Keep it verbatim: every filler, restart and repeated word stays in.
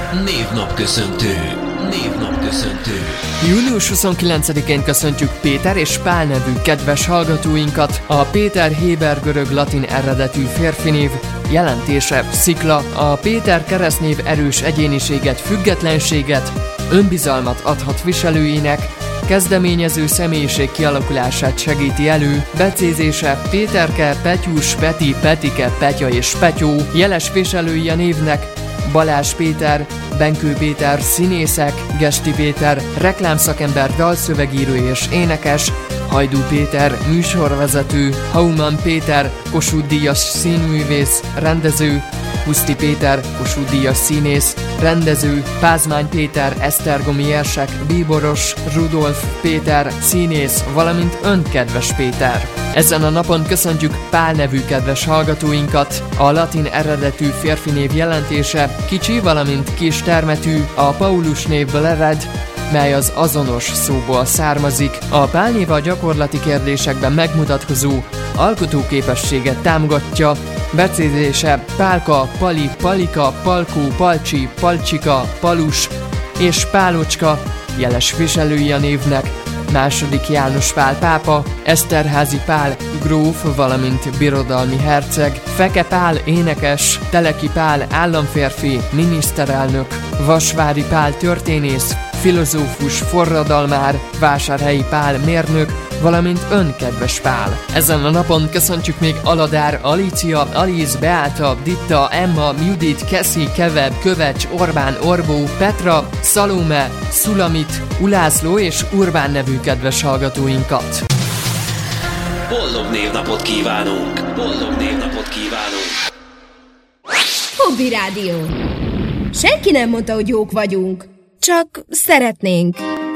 Névnapköszöntő. Névnapköszöntő. június huszonkilencedikén köszöntjük Péter és Pál nevű kedves hallgatóinkat. A Péter héber görög latin eredetű férfinév, jelentése szikla. A Péter keresztnév erős egyéniséget, függetlenséget, önbizalmat adhat viselőinek, kezdeményező személyiség kialakulását segíti elő, becézése Péterke, Petyus, Peti, Petike, Petya és Petyó, jeles viselői a névnek Balázs Péter, Benkő Péter, színészek, Gesti Péter, reklámszakember, dalszövegíró és énekes, Hajdú Péter, műsorvezető, Hauman Péter, Kossuth-díjas színművész, rendező, Puszti Péter, Kossuth-díjas színész, rendező, Pázmány Péter, esztergomi érsek, bíboros, Rudolf Péter, színész, valamint ön, kedves Péter. Ezen a napon köszöntjük Pál nevű kedves hallgatóinkat. A latin eredetű férfi név jelentése kicsi, valamint kis termetű, a Paulus névből ered, mely az azonos szóból származik. A Pál név a gyakorlati kérdésekben megmutatkozó alkotóképességet támogatja. Becézése Pálka, Pali, Palika, Palkó, Palcsi, Palcsika, Palus és Pálocska, jeles viselői a névnek második János Pál pápa, Eszterházy Pál gróf, valamint birodalmi herceg, Feke Pál énekes, Teleki Pál államférfi, miniszterelnök, Vasvári Pál történész, filozófus, forradalmár, Vásárhelyi Pál mérnök, valamint ön, kedves Pál. Ezen a napon köszöntjük még Aladár, Alícia, Aliz, Beáta, Ditta, Emma, Judit, Keszi, Keveb, Kövecs, Orbán, Orbó, Petra, Szalóme, Szulamit, Ulászló és Urbán nevű kedves hallgatóinkat. Boldog névnapot kívánunk! Boldog névnapot kívánunk! Hobby Rádió. Senki nem mondta, hogy jók vagyunk. Csak szeretnénk.